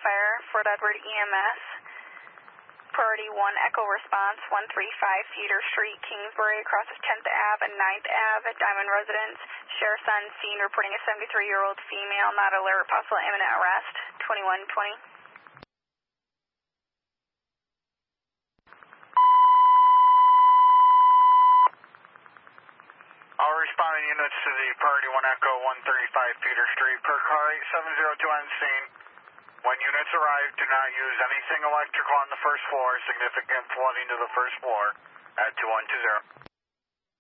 fire. Fort Edward EMS. Priority 1 Echo Response, 135 Cedar Street, Kingsbury, across of 10th Ave and 9th Ave at Diamond Residence. Sheriff's on scene reporting a 73-year-old female, not alert, possible imminent arrest. 2120. All responding units to the Priority 1 Echo 135 Cedar Street per car 8702 on scene. When units arrive, do not use anything electrical on the first floor. Significant flooding to the first floor at 2120.